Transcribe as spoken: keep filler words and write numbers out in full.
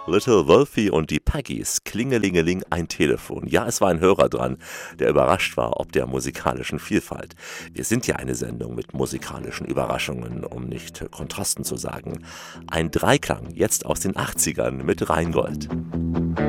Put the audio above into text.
Little Wolfie und die Paggies, Klingelingeling, ein Telefon. Ja, es war ein Hörer dran, der überrascht war ob der musikalischen Vielfalt. Wir sind ja eine Sendung mit musikalischen Überraschungen, um nicht Kontrasten zu sagen. Ein Dreiklang, jetzt aus den achtzigern mit Rheingold.